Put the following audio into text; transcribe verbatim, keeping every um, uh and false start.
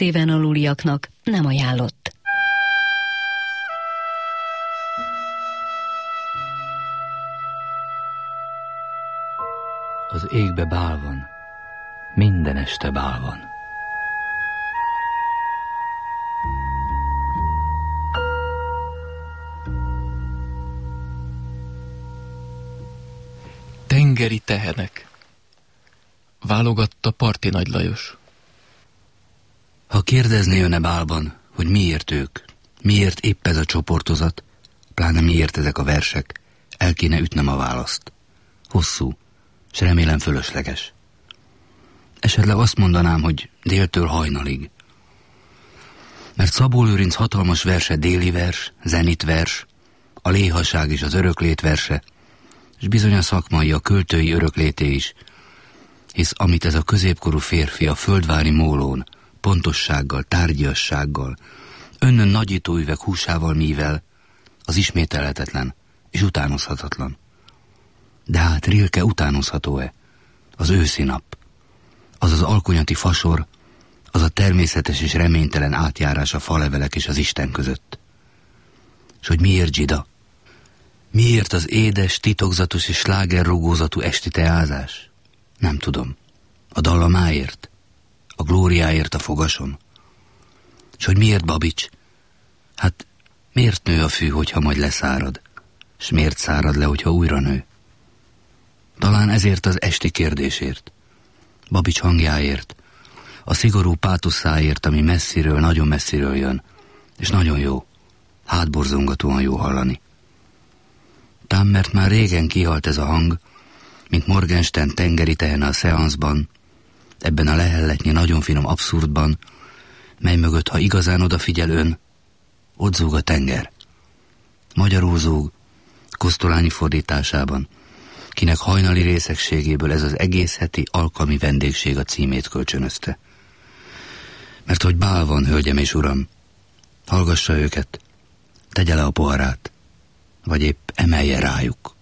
hat éven aluliaknak nem ajánlott. Az égbe bál van, minden este bál van. Tengeri tehenek. Válogatta Parti Nagy Lajos. Ha kérdezné öne bálban, hogy miért ők, miért épp ez a csoportozat, pláne miért ezek a versek, el kéne ütnem a választ. Hosszú, s remélem fölösleges. Esetleg azt mondanám, hogy déltől hajnalig. Mert Szabó Lőrinc hatalmas verse déli vers, zenit vers, a léhaság és az öröklét verse, és bizony a szakmai, a költői öröklété is, hisz amit ez a középkorú férfi a földvári mólón, pontossággal, tárgyassággal, önnön nagyító üveg húsával mível, az ismételhetetlen és utánozhatatlan. De hát Rilke utánozható-e? Az őszi nap, az az alkonyati fasor, az a természetes és reménytelen átjárás a falevelek és az Isten között. És hogy miért zsida? Miért az édes, titokzatos és slágerrugózatú esti teázás? Nem tudom. A dallamáért? A glóriáért a fogason? És hogy miért Babics? Hát miért nő a fű, hogyha majd leszárad? És miért szárad le, hogyha újra nő? Talán ezért az esti kérdésért. Babics hangjáért. A szigorú pátoszáért, ami messziről, nagyon messziről jön. És nagyon jó. Hátborzongatóan jó hallani. Tám mert már régen kihalt ez a hang, mint Morgenstern tengeri tehene a szeanszban, ebben a lehelletnyi, nagyon finom abszurdban, mely mögött, ha igazán odafigyel ön, ott zúg a tenger. Magyarul zúg, Kosztolányi fordításában, kinek hajnali részegségéből ez az egész heti alkalmi vendégség a címét kölcsönözte. Mert hogy bál van, hölgyem és uram, hallgassa őket, tegye le a poharát, vagy épp emelje rájuk.